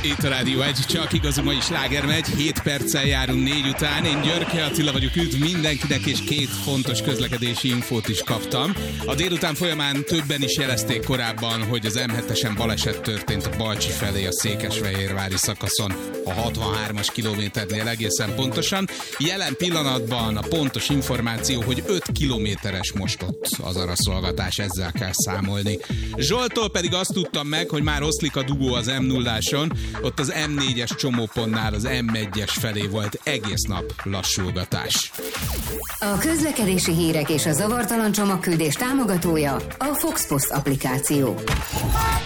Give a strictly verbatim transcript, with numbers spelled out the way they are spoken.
Itt a Rádió egy, csak igazi mai sláger megy, hét perccel járunk négy után. Én Györke Attila vagyok, üdv mindenkinek, és két fontos közlekedési infót is kaptam. A délután folyamán többen is jelezték korábban, hogy az em hetesen baleset történt a Balcsi felé a Székesfehérvári szakaszon, a hatvanhármas kilométernél egészen pontosan. Jelen pillanatban a pontos információ, hogy öt kilométeres most ott az araszolgatás, ezzel kell számolni. Zsolttól pedig azt tudtam meg, hogy már oszlik a dugó az em nulláson, ott az em négyes csomópontnál az em egyes felé volt egész nap lassulgatás. A közlekedési hírek és a zavartalan csomagküldés támogatója a Fox Post applikáció.